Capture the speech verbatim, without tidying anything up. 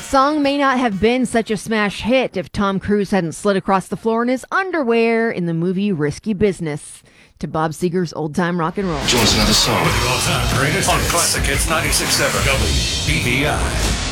song may not have been such a smash hit if Tom Cruise hadn't slid across the floor in his underwear in the movie Risky Business to Bob Seger's Old Time Rock and Roll. Join us another song. With the all-time greatest on Classic Hits ninety-six point seven. W B B I.